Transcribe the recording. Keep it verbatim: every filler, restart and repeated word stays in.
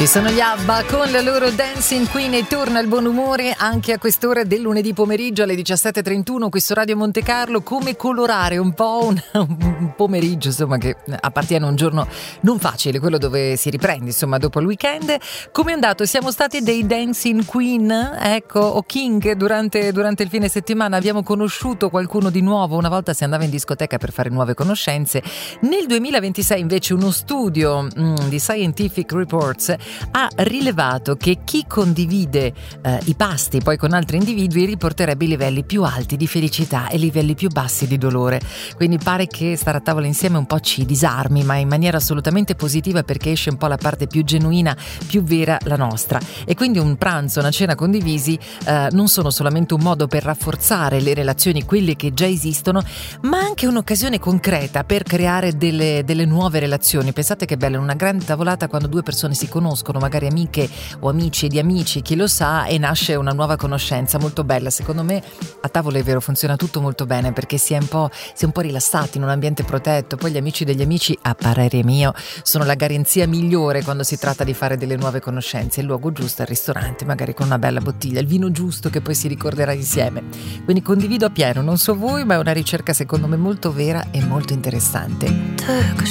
Ci sono gli ABBA con la loro Dancing Queen e torna il buon umore anche a quest'ora del lunedì pomeriggio alle diciassette e trentuno. Questo Radio Monte Carlo, come colorare un po' un, un pomeriggio insomma che appartiene a un giorno non facile, quello dove si riprende insomma dopo il weekend. Come è andato? Siamo stati dei Dancing Queen, ecco, o King durante, durante il fine settimana. Abbiamo conosciuto qualcuno di nuovo. Una volta si andava in discoteca per fare nuove conoscenze. Nel duemilaventisei invece uno studio mm, di Scientific Reports ha rilevato che chi condivide eh, i pasti poi con altri individui riporterebbe i livelli più alti di felicità e i livelli più bassi di dolore. Quindi pare che stare a tavola insieme un po' ci disarmi, ma in maniera assolutamente positiva, perché esce un po' la parte più genuina, più vera, la nostra. E quindi un pranzo, una cena condivisi eh, non sono solamente un modo per rafforzare le relazioni, quelle che già esistono, ma anche un'occasione concreta per creare delle, delle nuove relazioni. Pensate che bello, una grande tavolata quando due persone si conoscono, magari amiche o amici di amici, chi lo sa, e nasce una nuova conoscenza molto bella. Secondo me a tavola è vero, funziona tutto molto bene, perché si è un po', si è un po' rilassati in un ambiente protetto. Poi gli amici degli amici, a parere mio, sono la garanzia migliore quando si tratta di fare delle nuove conoscenze. Il luogo giusto al ristorante, magari con una bella bottiglia, il vino giusto che poi si ricorderà insieme. Quindi condivido appieno, non so voi, ma è una ricerca secondo me molto vera e molto interessante. Took a